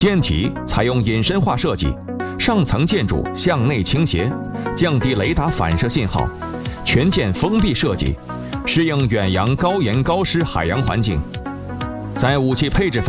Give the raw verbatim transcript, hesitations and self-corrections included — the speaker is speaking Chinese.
舰体采用隐身化设计，上层建筑向内倾斜，降低雷达反射信号，全舰封闭设计，适应远洋高盐高湿海洋环境。在武器配置方面，